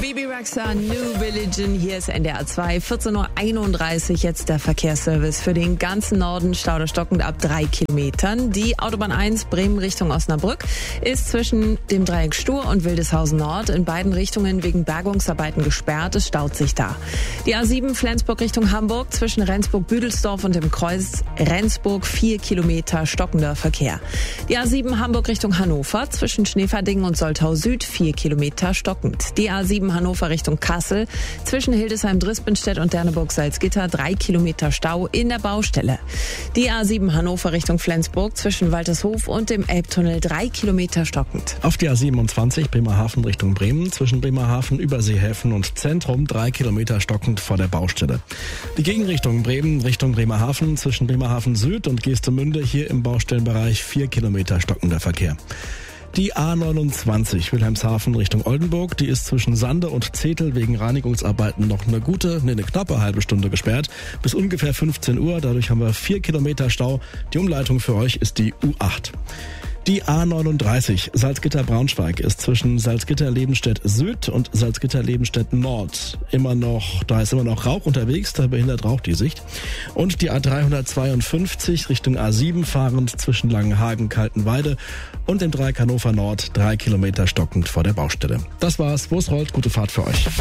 Bibi Rexha, New Religion, hier ist NDR 2, 14.31 Uhr, jetzt der Verkehrsservice für den ganzen Norden, Stau stockend ab 3 Kilometern. Die Autobahn 1 Bremen Richtung Osnabrück ist zwischen dem Dreieck Stur und Wildeshausen Nord in beiden Richtungen wegen Bergungsarbeiten gesperrt, es staut sich da. Die A7 Flensburg Richtung Hamburg zwischen Rendsburg-Büdelsdorf und dem Kreuz Rendsburg 4 Kilometer stockender Verkehr. Die A7 Hamburg Richtung Hannover zwischen Schneeferdingen und Soltau Süd 4 Kilometer stockend. Die A7 Hannover Richtung Kassel zwischen Hildesheim-Drispenstedt und Derneburg-Salzgitter 3 Kilometer Stau in der Baustelle. Die A7 Hannover Richtung Flensburg zwischen Waltershof und dem Elbtunnel 3 Kilometer stockend. Auf der A27 Bremerhaven Richtung Bremen zwischen Bremerhaven, Überseehäfen und Zentrum 3 Kilometer stockend vor der Baustelle. Die Gegenrichtung Bremen Richtung Bremerhaven zwischen Bremerhaven Süd und Geestemünde hier im Baustellenbereich 4 Kilometer stockender Verkehr. Die A29 Wilhelmshaven Richtung Oldenburg, die ist zwischen Sande und Zetel wegen Reinigungsarbeiten noch eine knappe halbe Stunde gesperrt. Bis ungefähr 15 Uhr, dadurch haben wir 4 Kilometer Stau. Die Umleitung für euch ist die U8. Die A39 Salzgitter-Braunschweig ist zwischen Salzgitter-Lebenstedt Süd und Salzgitter-Lebenstedt Nord da ist immer noch Rauch unterwegs, da behindert Rauch die Sicht. Und die A352 Richtung A7 fahrend zwischen Langenhagen, Kaltenweide und dem Dreieck Hannover Nord 3 Kilometer stockend vor der Baustelle. Das war's, wo es rollt, gute Fahrt für euch.